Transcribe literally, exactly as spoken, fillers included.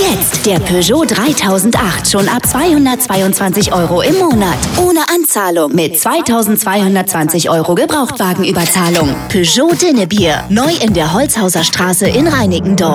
Jetzt der Peugeot dreitausendacht schon ab zweihundertzweiundzwanzig Euro im Monat. Ohne Anzahlung mit zweitausendzweihundertzwanzig Euro Gebrauchtwagenüberzahlung. Peugeot Dinnebier. Neu in der Holzhauser Straße in Reinickendorf.